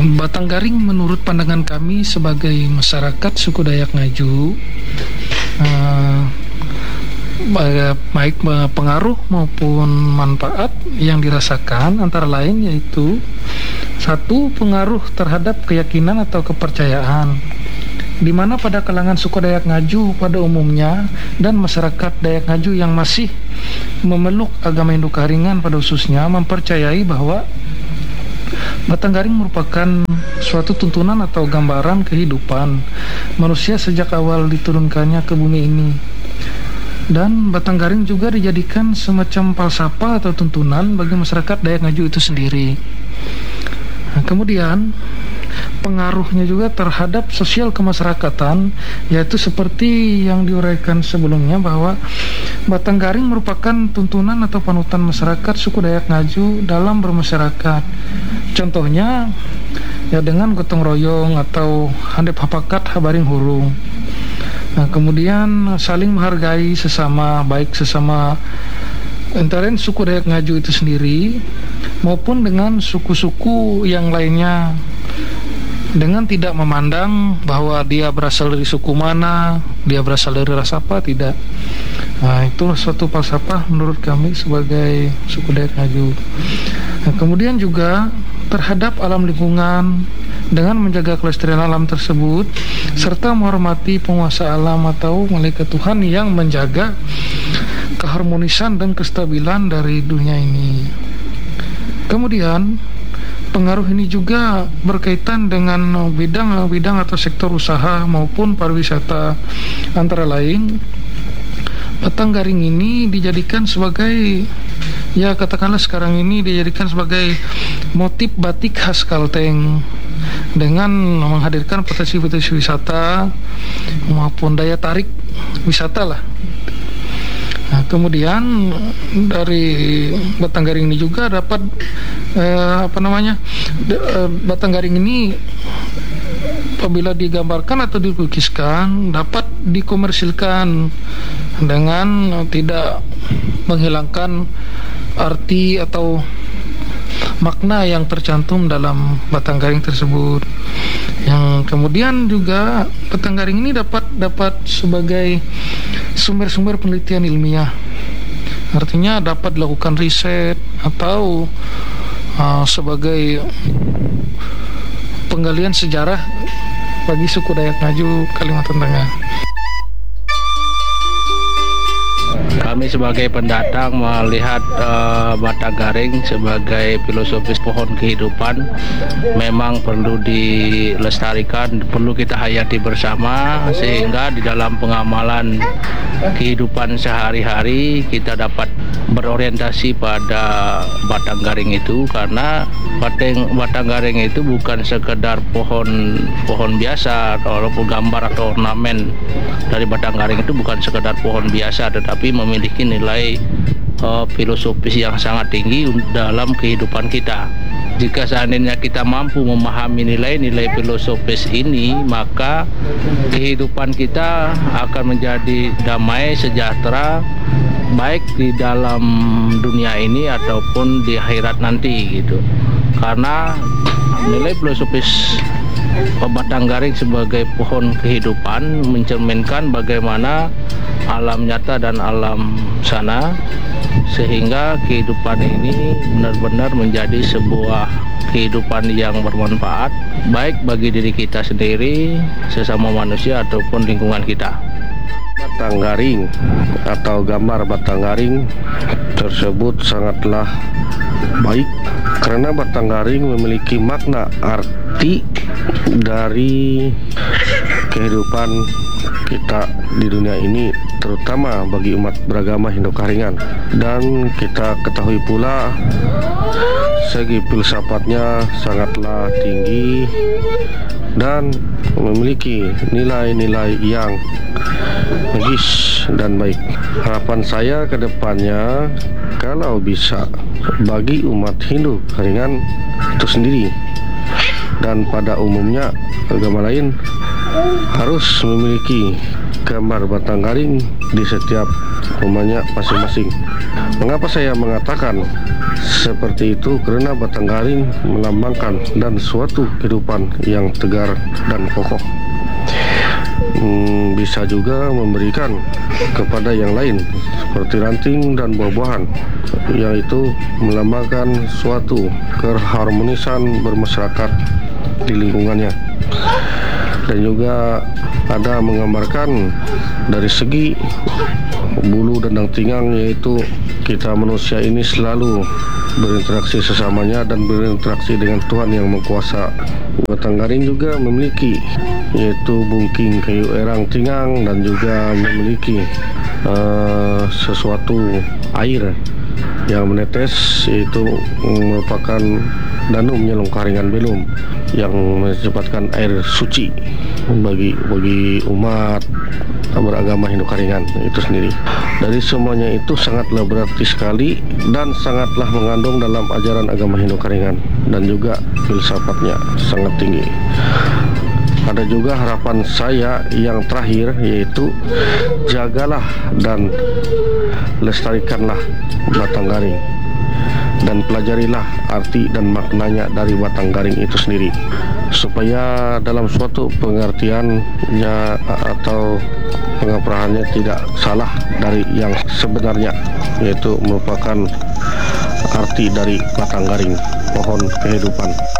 Batanggaring menurut pandangan kami sebagai masyarakat suku Dayak Ngaju, baik pengaruh maupun manfaat yang dirasakan antara lain yaitu satu, pengaruh terhadap keyakinan atau kepercayaan, di mana pada kalangan suku Dayak Ngaju pada umumnya dan masyarakat Dayak Ngaju yang masih memeluk agama Hindu Kaharingan pada khususnya mempercayai bahwa Batanggaring merupakan suatu tuntunan atau gambaran kehidupan manusia sejak awal diturunkannya ke bumi ini. Dan Batanggaring juga dijadikan semacam falsafah atau tuntunan bagi masyarakat Dayak Ngaju itu sendiri. Nah, kemudian pengaruhnya juga terhadap sosial kemasyarakatan, yaitu seperti yang diuraikan sebelumnya bahwa Batanggaring merupakan tuntunan atau panutan masyarakat suku Dayak Ngaju dalam bermasyarakat. Contohnya ya dengan gotong royong atau handep hapakat habaring hurung. Nah, kemudian saling menghargai sesama, baik sesama antara suku Dayak Ngaju itu sendiri maupun dengan suku-suku yang lainnya, dengan tidak memandang bahwa dia berasal dari suku mana, dia berasal dari ras apa, tidak. Nah, itu suatu falsafah menurut kami sebagai suku Dayak Ngaju. Nah, kemudian juga terhadap alam lingkungan dengan menjaga kelestarian alam tersebut serta menghormati penguasa alam atau malaikat Tuhan yang menjaga keharmonisan dan kestabilan dari dunia ini. Kemudian pengaruh ini juga berkaitan dengan bidang-bidang atau sektor usaha maupun pariwisata. Antara lain, Batanggaring ini dijadikan sebagai, ya katakanlah sekarang ini dijadikan sebagai motif batik khas Kalteng dengan menghadirkan potensi-potensi wisata maupun daya tarik wisata lah. Nah, kemudian dari Batanggaring ini juga dapat Batanggaring ini apabila digambarkan atau dilukiskan dapat dikomersilkan dengan tidak menghilangkan arti atau makna yang tercantum dalam Batanggaring tersebut. Yang kemudian juga Batanggaring ini dapat sebagai sumber-sumber penelitian ilmiah. Artinya dapat dilakukan riset atau sebagai penggalian sejarah bagi suku Dayak Ngaju Kalimantan Tengah. Kami sebagai pendatang melihat Batanggaring sebagai filosofis pohon kehidupan memang perlu dilestarikan, perlu kita hayati bersama sehingga di dalam pengamalan kehidupan sehari-hari kita dapat berorientasi pada Batanggaring itu, karena Batanggaring itu bukan sekedar pohon biasa atau gambar atau ornamen dari Batanggaring itu bukan sekedar pohon biasa, tetapi memiliki nilai filosofis yang sangat tinggi dalam kehidupan kita. Jika seandainya kita mampu memahami nilai-nilai filosofis ini, maka kehidupan kita akan menjadi damai, sejahtera, baik di dalam dunia ini ataupun di akhirat nanti gitu. Karena nilai filosofis Batanggaring sebagai pohon kehidupan mencerminkan bagaimana alam nyata dan alam sana, sehingga kehidupan ini benar-benar menjadi sebuah kehidupan yang bermanfaat baik bagi diri kita sendiri, sesama manusia ataupun lingkungan kita. Batanggaring atau gambar Batanggaring tersebut sangatlah baik karena Batanggaring memiliki makna arti dari kehidupan kita di dunia ini, terutama bagi umat beragama Hindu Kaharingan. Dan kita ketahui pula segi filsafatnya sangatlah tinggi dan memiliki nilai-nilai yang magis dan baik. Harapan saya ke depannya kalau bisa bagi umat Hindu Kaharingan itu sendiri dan pada umumnya agama lain harus memiliki gambar Batanggaring di setiap rumahnya masing-masing. Mengapa saya mengatakan seperti itu? Karena batang garing melambangkan dan suatu kehidupan yang tegar dan kokoh. Bisa juga memberikan kepada yang lain seperti ranting dan buah-buahan, yaitu melambangkan suatu keharmonisan bermasyarakat di lingkungannya. Dan juga ada menggambarkan dari segi bulu dan tinggang, yaitu kita manusia ini selalu berinteraksi sesamanya dan berinteraksi dengan Tuhan yang mengkuasa. Batang garing juga memiliki yaitu bungking kayu erang tinggang dan juga memiliki sesuatu air yang menetes, yaitu merupakan danum nyelong karingan belum yang menyebabkan air suci bagi umat beragama Hindu Karingan itu sendiri. Dari semuanya itu sangatlah berarti sekali dan sangatlah mengandung dalam ajaran agama Hindu Karingan, dan juga filsafatnya sangat tinggi. Ada juga harapan saya yang terakhir, yaitu jagalah dan lestarikanlah batang garing, dan pelajarilah arti dan maknanya dari batang garing itu sendiri, supaya dalam suatu pengertiannya atau pengaprahannya tidak salah dari yang sebenarnya, yaitu merupakan arti dari batang garing, pohon kehidupan.